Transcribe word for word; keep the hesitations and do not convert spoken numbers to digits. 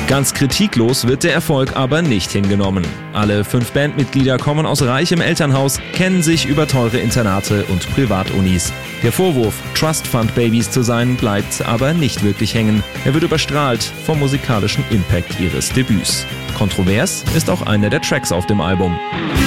Ganz kritiklos wird der Erfolg aber nicht hingenommen. Alle fünf Bandmitglieder kommen aus reichem Elternhaus, kennen sich über teure Internate und Privatunis. Der Vorwurf, Trust Fund Babies zu sein, bleibt aber nicht wirklich hängen. Er wird überstrahlt vom musikalischen Impact ihres Debüts. Kontrovers ist auch einer der Tracks auf dem Album.